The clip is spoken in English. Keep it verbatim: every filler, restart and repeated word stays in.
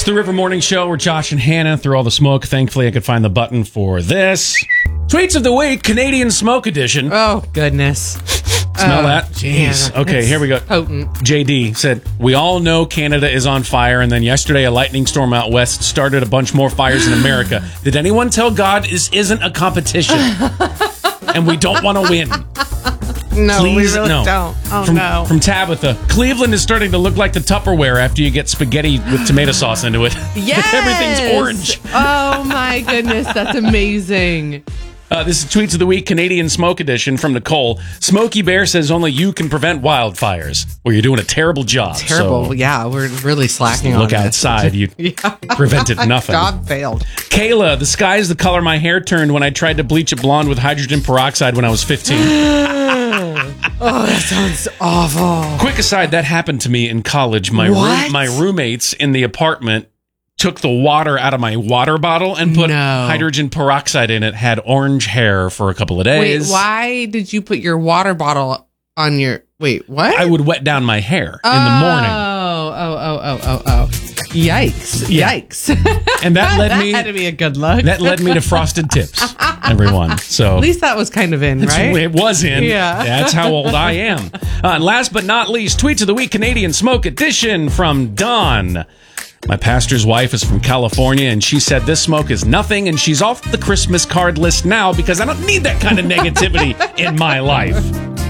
the River Morning Show where Josh and Hannah through all the smoke. Thankfully, I could find the button for this. Tweets of the week, Canadian Smoke Edition. Oh, goodness. Smell oh, that? Jeez. Yeah, okay, here we go. Potent. J D said, we all know Canada is on fire, and then yesterday a lightning storm out west started a bunch more fires in America. Did anyone tell God this isn't a competition? And we don't want to win. No, Please, we really no. don't. Oh, from, no. From Tabitha, Cleveland is starting to look like the Tupperware after you get spaghetti with tomato sauce into it. Yes! Everything's orange. Oh, my goodness. That's amazing. Uh, this is Tweets of the Week, Canadian Smoke Edition from Nicole. Smokey Bear says only you can prevent wildfires. Well, you're doing a terrible job. Terrible. So yeah, we're really slacking on look this. outside. You Yeah. prevented nothing. God failed. Kayla, the sky's the color my hair turned when I tried to bleach it blonde with hydrogen peroxide when I was fifteen. Oh, that sounds awful. Quick aside, that happened to me in college. My What? room, my roommates in the apartment took the water out of my water bottle and put No. hydrogen peroxide in it. Had orange hair for a couple of days. Wait, why did you put your water bottle on your... Wait, what? I would wet down my hair in the morning. Oh, oh, oh, oh, oh, oh. Yikes. Yeah. Yikes. And that led that me had to be a good look. that led me to Frosted Tips, everyone. So At least that was kind of in, right? it was in. Yeah. That's how old I am. Uh, and last but not least, Tweets of the Week, Canadian Smoke Edition from Dawn. My pastor's wife is from California, and she said this smoke is nothing, and she's off the Christmas card list now because I don't need that kind of negativity in my life.